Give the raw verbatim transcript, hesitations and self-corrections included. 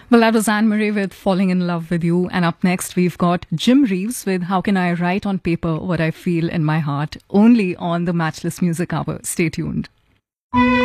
Well, that was Anne Marie with Falling in Love with You. And up next, we've got Jim Reeves with How Can I Write on Paper What I Feel in My Heart, only on the Matchless Music Hour. Stay tuned.